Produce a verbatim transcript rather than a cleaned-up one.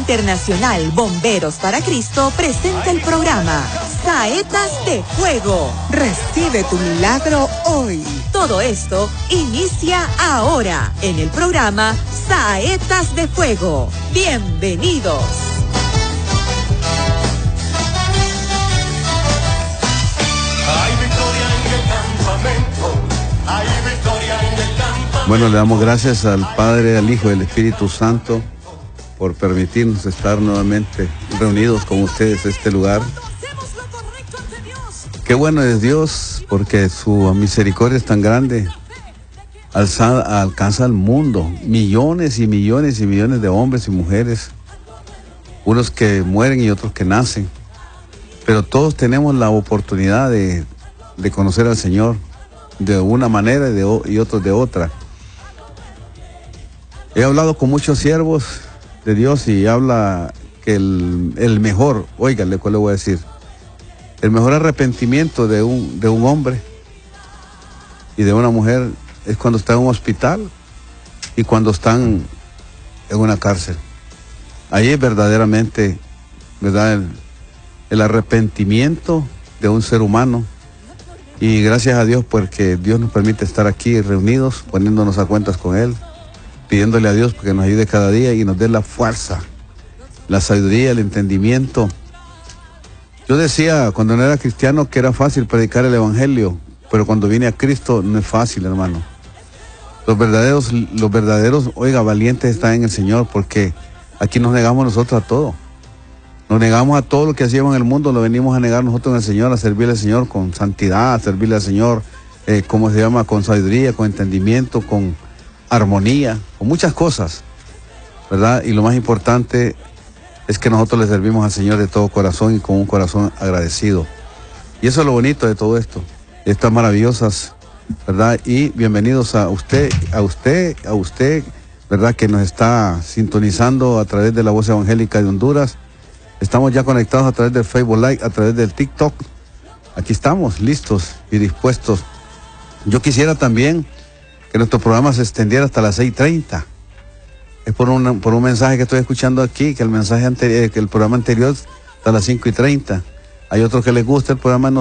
Internacional Bomberos para Cristo presenta el programa Saetas de Fuego. Recibe tu milagro hoy. Todo esto inicia ahora en el programa Saetas de Fuego. Bienvenidos. Hay victoria en el campamento. Hay victoria en el campamento. Bueno, le damos gracias al Padre, al Hijo y al Espíritu Santo por permitirnos estar nuevamente reunidos con ustedes en este lugar. Qué bueno es Dios, porque su misericordia es tan grande, alza, alcanza al mundo, millones y millones y millones de hombres y mujeres, unos que mueren y otros que nacen, pero todos tenemos la oportunidad de, de conocer al Señor de una manera y, de, y otros de otra. He hablado con muchos siervos de Dios y habla que el, el mejor, óigale, ¿cuál le voy a decir? El mejor arrepentimiento de un, de un hombre y de una mujer es cuando está en un hospital y cuando están en una cárcel. Ahí es verdaderamente, ¿verdad? El, el arrepentimiento de un ser humano. Y gracias a Dios porque Dios nos permite estar aquí reunidos, poniéndonos a cuentas con Él, pidiéndole a Dios que nos ayude cada día y nos dé la fuerza, la sabiduría, el entendimiento. Yo decía cuando no era cristiano que era fácil predicar el evangelio, pero cuando viene a Cristo no es fácil, hermano. Los verdaderos, los verdaderos, oiga, valientes están en el Señor, porque aquí nos negamos nosotros a todo. Nos negamos a todo lo que hacíamos en el mundo, lo venimos a negar nosotros en el Señor, a servirle al Señor con santidad, a servirle al Señor, eh, ¿cómo se llama? Con sabiduría, con entendimiento, con armonía, con muchas cosas, ¿verdad? Y lo más importante es que nosotros le servimos al Señor de todo corazón y con un corazón agradecido. Y eso es lo bonito de todo esto, estas maravillosas, ¿verdad? Y bienvenidos a usted, a usted, a usted, ¿verdad? Que nos está sintonizando a través de la Voz Evangélica de Honduras. Estamos ya conectados a través del Facebook Live, a través del TikTok. Aquí estamos, listos y dispuestos. Yo quisiera también que nuestro programa se extendiera hasta las seis treinta. Es por un, por un mensaje que estoy escuchando aquí, que el mensaje anterior, que el programa anterior hasta las cinco y treinta. Hay otros que les gusta el programa